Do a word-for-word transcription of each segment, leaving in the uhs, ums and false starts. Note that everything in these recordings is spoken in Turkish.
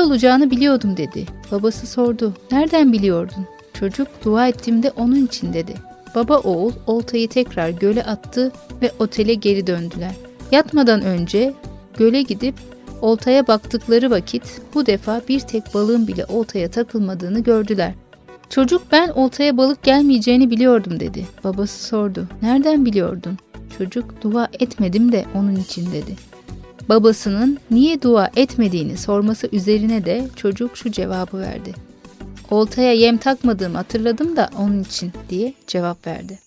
olacağını biliyordum dedi. Babası sordu. Nereden biliyordun? Çocuk dua ettiğimde onun için dedi. Baba oğul oltayı tekrar göle attı ve otele geri döndüler. Yatmadan önce göle gidip oltaya baktıkları vakit bu defa bir tek balığın bile oltaya takılmadığını gördüler. Çocuk ben oltaya balık gelmeyeceğini biliyordum dedi. Babası sordu. Nereden biliyordun? Çocuk dua etmedim de onun için dedi. Babasının niye dua etmediğini sorması üzerine de çocuk şu cevabı verdi. Oltaya yem takmadığımı hatırladım da onun için diye cevap verdi.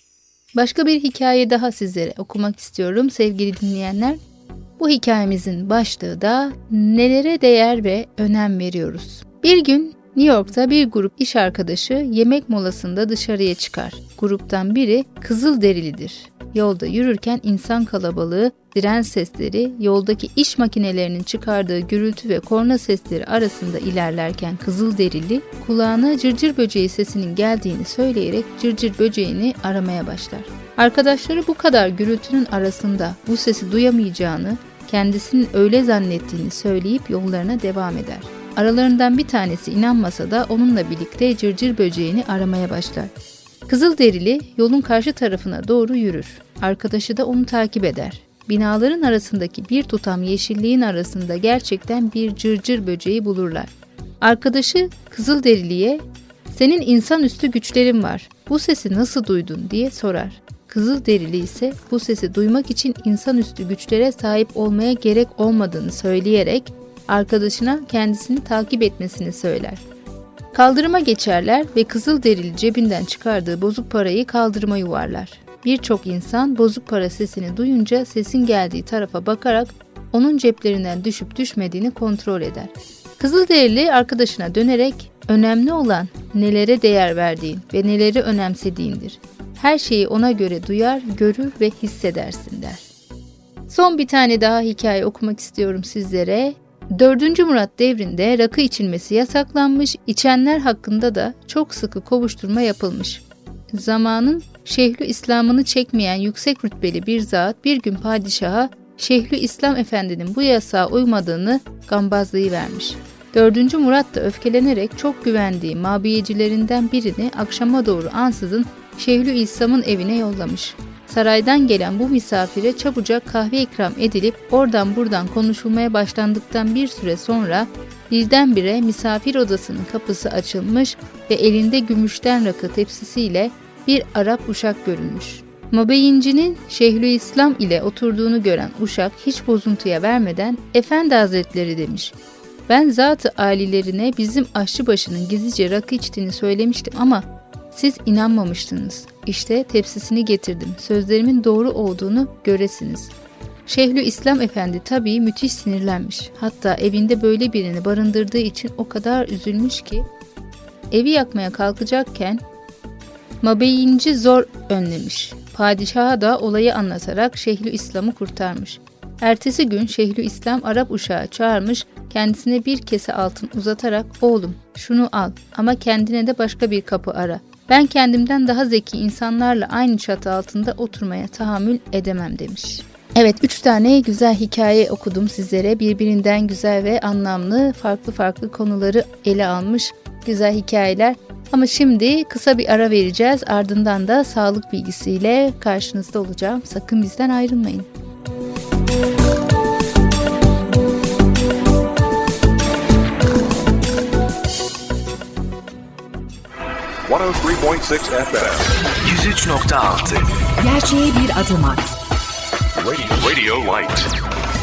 Başka bir hikaye daha sizlere okumak istiyorum sevgili dinleyenler. Bu hikayemizin başlığı da nelere değer ve önem veriyoruz. Bir gün New York'ta bir grup iş arkadaşı yemek molasında dışarıya çıkar. Gruptan biri Kızılderilidir. Yolda yürürken insan kalabalığı, siren sesleri, yoldaki iş makinelerinin çıkardığı gürültü ve korna sesleri arasında ilerlerken Kızılderili kulağına cırcır böceği sesinin geldiğini söyleyerek cırcır böceğini aramaya başlar. Arkadaşları bu kadar gürültünün arasında bu sesi duyamayacağını, kendisinin öyle zannettiğini söyleyip yollarına devam eder. Aralarından bir tanesi inanmasa da onunla birlikte cırcır böceğini aramaya başlar. Kızılderili yolun karşı tarafına doğru yürür. Arkadaşı da onu takip eder. Binaların arasındaki bir tutam yeşilliğin arasında gerçekten bir cırcır böceği bulurlar. Arkadaşı Kızılderili'ye "Senin insanüstü güçlerin var. Bu sesi nasıl duydun?" diye sorar. Kızılderili ise bu sesi duymak için insanüstü güçlere sahip olmaya gerek olmadığını söyleyerek arkadaşına kendisini takip etmesini söyler. Kaldırıma geçerler ve Kızılderili cebinden çıkardığı bozuk parayı kaldırıma yuvarlar. Birçok insan bozuk para sesini duyunca sesin geldiği tarafa bakarak onun ceplerinden düşüp düşmediğini kontrol eder. Kızılderili arkadaşına dönerek önemli olan nelere değer verdiğin ve neleri önemsediğindir. Her şeyi ona göre duyar, görür ve hissedersin der. Son bir tane daha hikaye okumak istiyorum sizlere. dördüncü Murat devrinde rakı içilmesi yasaklanmış, içenler hakkında da çok sıkı kovuşturma yapılmış. Zamanın Şeyhülislam'ını çekmeyen yüksek rütbeli bir zat bir gün padişaha Şeyhülislam Efendi'nin bu yasağa uymadığını gambazlayıvermiş. dördüncü Murat da öfkelenerek çok güvendiği mabiyecilerinden birini akşama doğru ansızın Şeyhülislam'ın evine yollamış. Saraydan gelen bu misafire çabucak kahve ikram edilip oradan buradan konuşulmaya başlandıktan bir süre sonra birdenbire misafir odasının kapısı açılmış ve elinde gümüşten rakı tepsisiyle bir Arap uşak görülmüş. Mabeyincinin Şeyhülislam ile oturduğunu gören uşak hiç bozuntuya vermeden "Efendi Hazretleri" demiş. "Ben zat-ı âlilerine bizim aşçıbaşının gizlice rakı içtiğini söylemiştim ama siz inanmamıştınız. İşte tepsisini getirdim. Sözlerimin doğru olduğunu göresiniz." Şeyhülislam Efendi tabii müthiş sinirlenmiş. Hatta evinde böyle birini barındırdığı için o kadar üzülmüş ki evi yakmaya kalkacakken Mabeyinci zor önlemiş. Padişaha da olayı anlatarak Şeyhülislam'ı kurtarmış. Ertesi gün Şeyhülislam Arap uşağı çağırmış, kendisine bir kese altın uzatarak "Oğlum şunu al ama kendine de başka bir kapı ara. Ben kendimden daha zeki insanlarla aynı çatı altında oturmaya tahammül edemem" demiş. Evet, üç tane güzel hikaye okudum sizlere. Birbirinden güzel ve anlamlı, farklı farklı konuları ele almış güzel hikayeler. Ama şimdi kısa bir ara vereceğiz. Ardından da sağlık bilgisiyle karşınızda olacağım. Sakın bizden ayrılmayın. yüz üç nokta altı Gerçeğe bir adım at. Radio, Radio Light.